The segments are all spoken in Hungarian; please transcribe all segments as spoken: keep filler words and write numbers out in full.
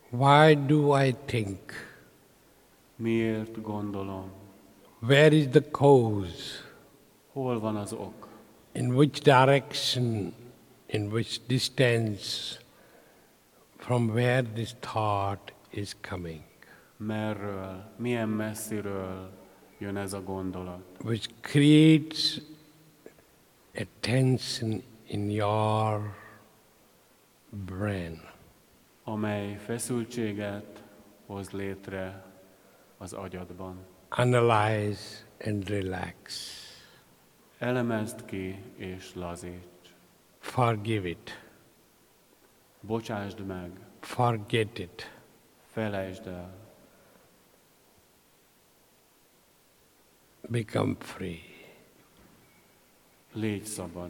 Why do I think? Miért gondolom? Where is the cause? Hol van az ok? In which direction, in which distance, from where this thought is coming? Merről, milyen messziről jön ez a gondolat? Which creates a tension in your brain. Amely feszültséget hoz létre az agyadban. Analyze and relax. Elemezd ki és lazíts. Forgive it. Bocsásd meg, Forget it. felejtsd el, Become free. légy szabad.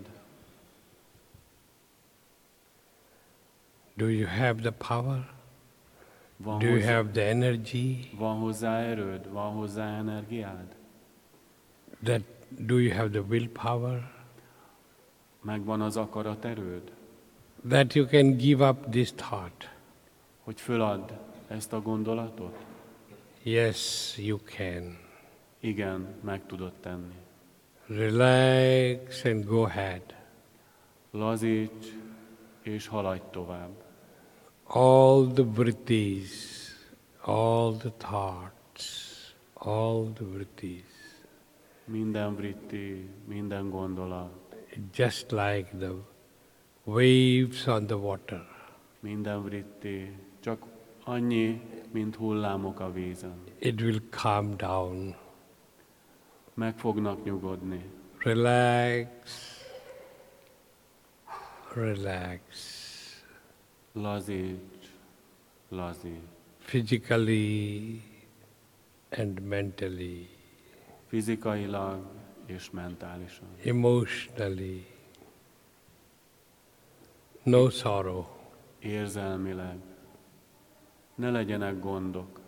Do you have the power? Van, Do you hozzá, have the energy? van hozzá erőd, van hozzá energiád? That do you have the willpower? Megvan az akaraterőd, That you can give up this thought? hogy föladd ezt a gondolatot? Yes, you can. Igen, meg tudod tenni. Relax and go ahead. Lazíts és haladj tovább. All the vrittis, all the thoughts, all the vrittis, Minden vritti, minden gondolat, just like the waves on the water. minden vritti, csak annyi, mint hullámok a vízen. It will calm down. Meg fognak nyugodni. Relax, relax. Lazíts, lazíts. Physically and mentally, Fizikailag és mentálisan. emotionally. No sorrow. Érzelmileg. Ne legyenek gondok.